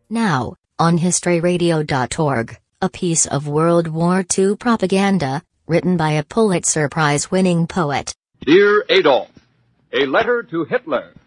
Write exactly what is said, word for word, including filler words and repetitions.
Now, on history radio dot org, a piece of World War Two propaganda, written by a Pulitzer Prize-winning poet. Dear Adolf, a letter to Hitler.